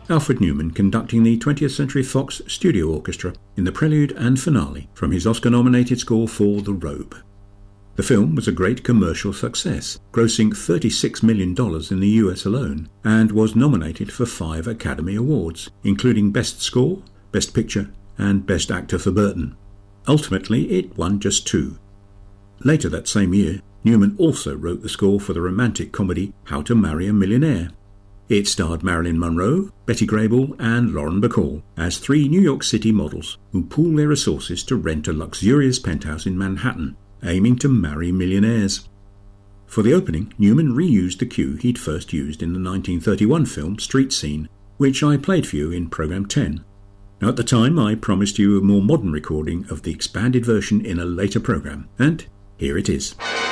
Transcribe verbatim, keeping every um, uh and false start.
Alfred Newman conducting the twentieth Century Fox Studio Orchestra in the prelude and finale from his Oscar-nominated score for The Robe. The film was a great commercial success, grossing thirty-six million dollars in the U S alone, and was nominated for five Academy Awards, including Best Score, Best Picture, and Best Actor for Burton. Ultimately, it won just two. Later that same year, Newman also wrote the score for the romantic comedy How to Marry a Millionaire. It starred Marilyn Monroe, Betty Grable, and Lauren Bacall as three New York City models who pool their resources to rent a luxurious penthouse in Manhattan, aiming to marry millionaires. For the opening, Newman reused the cue he'd first used in the nineteen thirty-one film Street Scene, which I played for you in Programme ten. Now, at the time, I promised you a more modern recording of the expanded version in a later programme, and here it is.